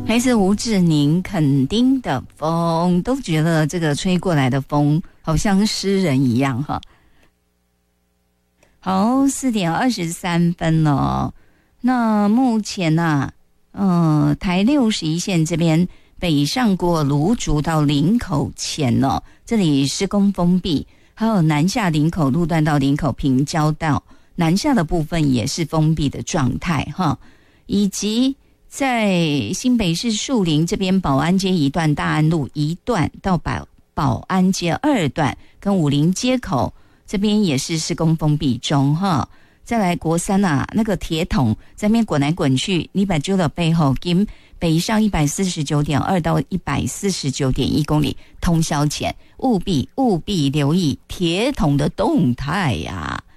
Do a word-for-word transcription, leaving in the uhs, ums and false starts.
来自吴志宁垦丁的风，都觉得这个吹过来的风好像诗人一样哈。好，四点二十三分了。那目前呢、啊，呃，台六十一线这边北上过芦竹到林口前哦，这里施工封闭，还有南下林口路段到林口平交道南下的部分也是封闭的状态哈，以及在新北市树林这边保安街一段、大安路一段到保保安街二段跟武林街口这边也是施工封闭中哈。再来国三啊，那个铁桶在那边滚来滚去，你把揪的背后跟北上一百四十九点二到一百四十九点一公里通宵前，务必务必留意铁桶的动态呀、啊。